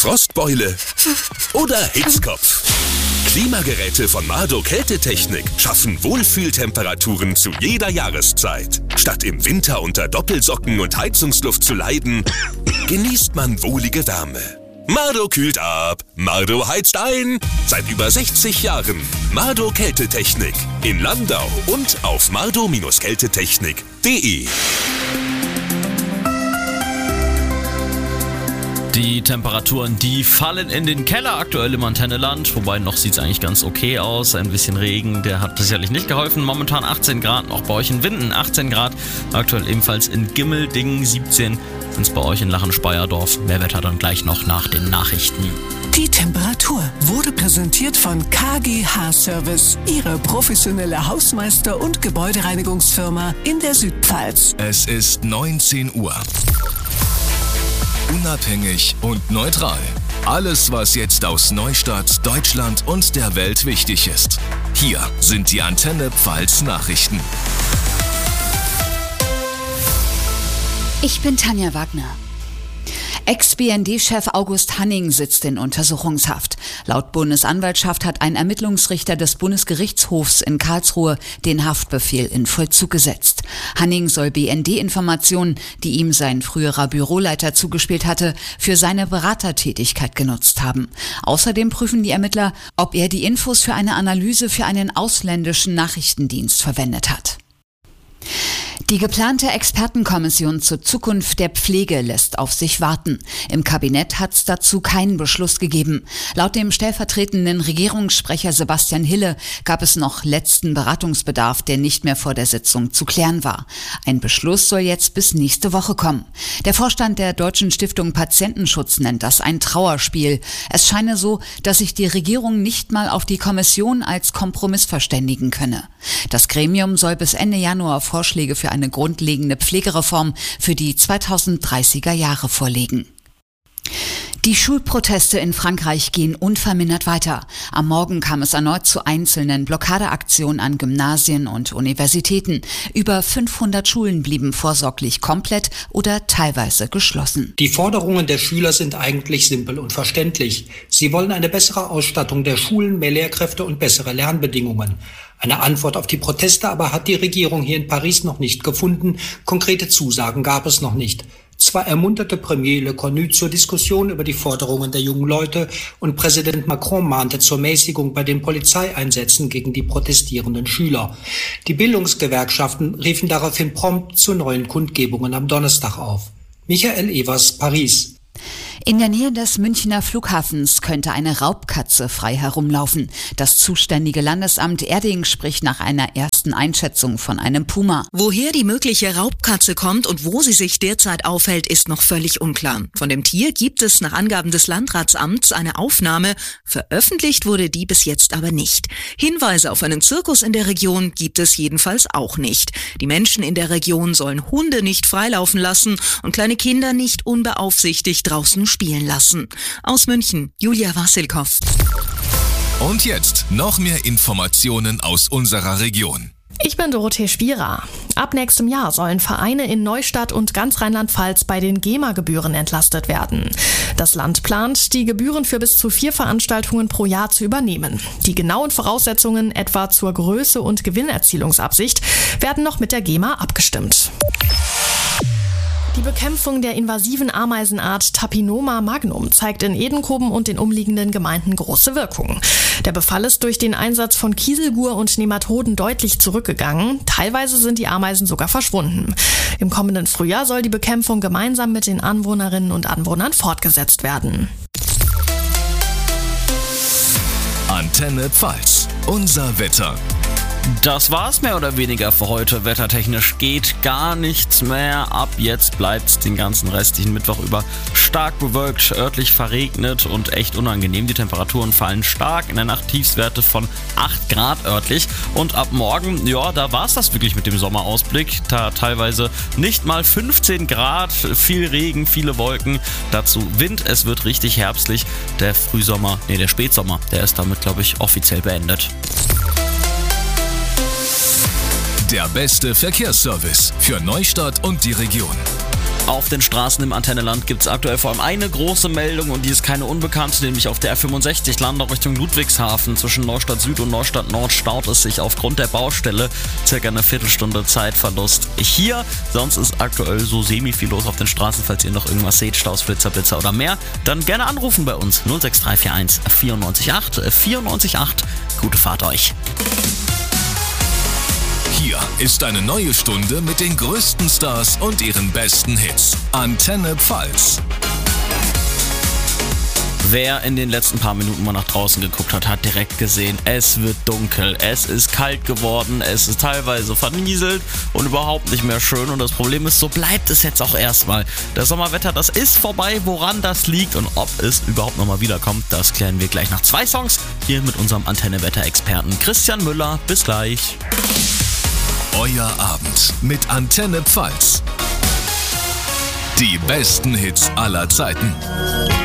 Frostbeule oder Hitzkopf? Klimageräte von Mardo Kältetechnik schaffen Wohlfühltemperaturen zu jeder Jahreszeit. Statt im Winter unter Doppelsocken und Heizungsluft zu leiden, genießt man wohlige Wärme. Mardo kühlt ab, Mardo heizt ein. Seit über 60 Jahren Mardo Kältetechnik in Landau und auf mardo-kältetechnik.de. Die Temperaturen, die fallen in den Keller aktuell im Antenneland, wobei noch sieht es eigentlich ganz okay aus. Ein bisschen Regen, der hat sicherlich nicht geholfen. Momentan 18 Grad, auch bei euch in Winden 18 Grad. Aktuell ebenfalls in Gimmeldingen 17 sind es bei euch in Lachen-Speyerdorf. Mehr Wetter dann gleich noch nach den Nachrichten. Die Temperatur wurde präsentiert von KGH Service, Ihre professionelle Hausmeister- und Gebäudereinigungsfirma in der Südpfalz. Es ist 19 Uhr. Unabhängig und neutral. Alles, was jetzt aus Neustadt, Deutschland und der Welt wichtig ist. Hier sind die Antenne Pfalz Nachrichten. Ich bin Tanja Wagner. Ex-BND-Chef August Hanning sitzt in Untersuchungshaft. Laut Bundesanwaltschaft hat ein Ermittlungsrichter des Bundesgerichtshofs in Karlsruhe den Haftbefehl in Vollzug gesetzt. Hanning soll BND-Informationen, die ihm sein früherer Büroleiter zugespielt hatte, für seine Beratertätigkeit genutzt haben. Außerdem prüfen die Ermittler, ob er die Infos für eine Analyse für einen ausländischen Nachrichtendienst verwendet hat. Die geplante Expertenkommission zur Zukunft der Pflege lässt auf sich warten. Im Kabinett hat es dazu keinen Beschluss gegeben. Laut dem stellvertretenden Regierungssprecher Sebastian Hille gab es noch letzten Beratungsbedarf, der nicht mehr vor der Sitzung zu klären war. Ein Beschluss soll jetzt bis nächste Woche kommen. Der Vorstand der Deutschen Stiftung Patientenschutz nennt das ein Trauerspiel. Es scheine so, dass sich die Regierung nicht mal auf die Kommission als Kompromiss verständigen könne. Das Gremium soll bis Ende Januar Vorschläge für eine grundlegende Pflegereform für die 2030er Jahre vorlegen. Die Schulproteste in Frankreich gehen unvermindert weiter. Am Morgen kam es erneut zu einzelnen Blockadeaktionen an Gymnasien und Universitäten. Über 500 Schulen blieben vorsorglich komplett oder teilweise geschlossen. Die Forderungen der Schüler sind eigentlich simpel und verständlich. Sie wollen eine bessere Ausstattung der Schulen, mehr Lehrkräfte und bessere Lernbedingungen. Eine Antwort auf die Proteste aber hat die Regierung hier in Paris noch nicht gefunden. Konkrete Zusagen gab es noch nicht. Zwar ermunterte Premier Le Cornu zur Diskussion über die Forderungen der jungen Leute und Präsident Macron mahnte zur Mäßigung bei den Polizeieinsätzen gegen die protestierenden Schüler. Die Bildungsgewerkschaften riefen daraufhin prompt zu neuen Kundgebungen am Donnerstag auf. Michael Evers, Paris. In der Nähe des Münchner Flughafens könnte eine Raubkatze frei herumlaufen. Das zuständige Landesamt Erding spricht nach einer ersten Einschätzung von einem Puma. Woher die mögliche Raubkatze kommt und wo sie sich derzeit aufhält, ist noch völlig unklar. Von dem Tier gibt es nach Angaben des Landratsamts eine Aufnahme. Veröffentlicht wurde die bis jetzt aber nicht. Hinweise auf einen Zirkus in der Region gibt es jedenfalls auch nicht. Die Menschen in der Region sollen Hunde nicht freilaufen lassen und kleine Kinder nicht unbeaufsichtigt draußen spielen lassen. Aus München, Julia Wassilkow. Und jetzt noch mehr Informationen aus unserer Region. Ich bin Dorothee Spierer. Ab nächstem Jahr sollen Vereine in Neustadt und ganz Rheinland-Pfalz bei den GEMA-Gebühren entlastet werden. Das Land plant, die Gebühren für bis zu 4 Veranstaltungen pro Jahr zu übernehmen. Die genauen Voraussetzungen, etwa zur Größe und Gewinnerzielungsabsicht, werden noch mit der GEMA abgestimmt. Die Bekämpfung der invasiven Ameisenart Tapinoma magnum zeigt in Edenkoben und den umliegenden Gemeinden große Wirkung. Der Befall ist durch den Einsatz von Kieselgur und Nematoden deutlich zurückgegangen. Teilweise sind die Ameisen sogar verschwunden. Im kommenden Frühjahr soll die Bekämpfung gemeinsam mit den Anwohnerinnen und Anwohnern fortgesetzt werden. Antenne Pfalz, unser Wetter. Das war's mehr oder weniger für heute. Wettertechnisch geht gar nichts mehr. Ab jetzt bleibt's den ganzen restlichen Mittwoch über stark bewölkt, örtlich verregnet und echt unangenehm. Die Temperaturen fallen stark, in der Nacht Tiefstwerte von 8 Grad örtlich. Und ab morgen, ja, da war's das wirklich mit dem Sommerausblick. Da teilweise nicht mal 15 Grad, viel Regen, viele Wolken. Dazu Wind, es wird richtig herbstlich. Der Spätsommer, der ist damit, glaube ich, offiziell beendet. Der beste Verkehrsservice für Neustadt und die Region. Auf den Straßen im Antenneland gibt es aktuell vor allem eine große Meldung und die ist keine unbekannte, nämlich auf der R65 Landau Richtung Ludwigshafen. Zwischen Neustadt Süd und Neustadt Nord staut es sich aufgrund der Baustelle. Circa eine Viertelstunde Zeitverlust hier. Sonst ist aktuell so semi viel los auf den Straßen. Falls ihr noch irgendwas seht, Staus, Flitzer, Blitzer oder mehr, dann gerne anrufen bei uns. 06341 94.8 94.8. Gute Fahrt euch. Hier ist eine neue Stunde mit den größten Stars und ihren besten Hits. Antenne Pfalz. Wer in den letzten paar Minuten mal nach draußen geguckt hat, hat direkt gesehen, es wird dunkel, es ist kalt geworden, es ist teilweise vernieselt und überhaupt nicht mehr schön. Und das Problem ist, so bleibt es jetzt auch erstmal. Das Sommerwetter, das ist vorbei. Woran das liegt und ob es überhaupt nochmal wiederkommt, das klären wir gleich nach 2 Songs hier mit unserem Antenne-Wetter-Experten Christian Müller. Bis gleich. Euer Abend mit Antenne Pfalz. Die besten Hits aller Zeiten.